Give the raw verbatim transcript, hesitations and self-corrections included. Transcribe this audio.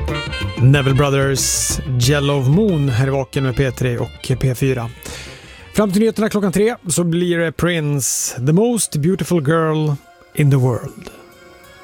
Neville Brothers, Yellow Moon här i Vaken med P tre och P fyra. Fram till nyheterna klockan tre så blir det Prince, The Most Beautiful Girl in the World.